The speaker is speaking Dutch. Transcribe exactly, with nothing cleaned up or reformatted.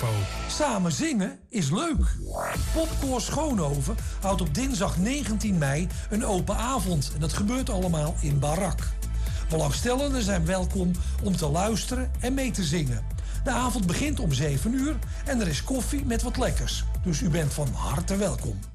info. Samen zingen is leuk. Popkoor Schoonhoven houdt op dinsdag negentien mei een open avond. En dat gebeurt allemaal in Barak. Belangstellenden zijn welkom om te luisteren en mee te zingen. De avond begint om zeven uur en er is koffie met wat lekkers. Dus u bent van harte welkom.